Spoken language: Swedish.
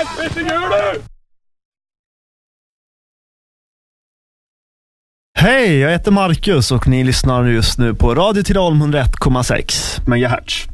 Hej, jag heter Marcus och ni lyssnar just nu på Radio Tirol 101,6 MHz.